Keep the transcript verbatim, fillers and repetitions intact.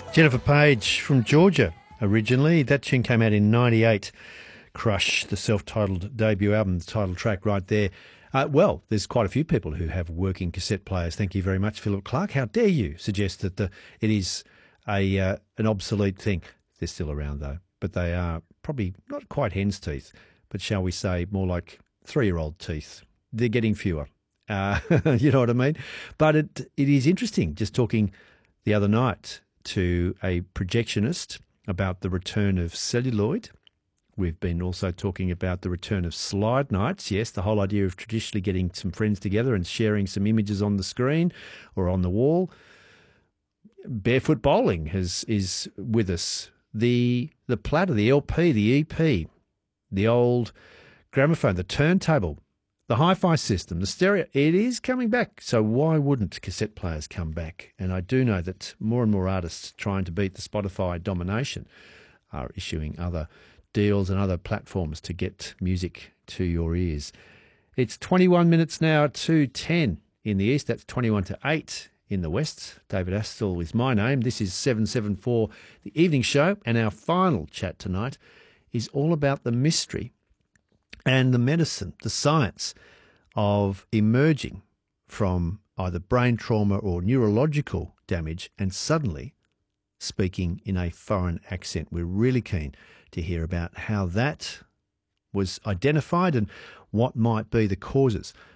Jennifer Page from Georgia originally. That tune came out in ninety-eight. Crush, the self-titled debut album, the title track right there. Uh, well, there's quite a few people who have working cassette players. Thank you very much, Philip Clark. How dare you suggest that the, it is a uh, an obsolete thing? They're still around, though, but they are probably not quite hen's teeth, but shall we say more like three-year-old teeth. They're getting fewer. Uh, you know what I mean? But it it is interesting, just talking the other night to a projectionist about the return of celluloid. We've been also talking about the return of slide nights. Yes, the whole idea of traditionally getting some friends together and sharing some images on the screen or on the wall. Barefoot bowling has is with us. The the platter, the L P, the E P, the old gramophone, the turntable, the hi-fi system, the stereo, it is coming back. So why wouldn't cassette players come back? And I do know that more and more artists trying to beat the Spotify domination are issuing other deals and other platforms to get music to your ears. It's twenty-one minutes now to ten in the east. That's twenty-one to eight in the west. David Astle is my name. This is seven seven four, the evening show. And our final chat tonight is all about the mystery and the medicine, the science of emerging from either brain trauma or neurological damage and suddenly speaking in a foreign accent. We're really keen to hear about how that was identified and what might be the causes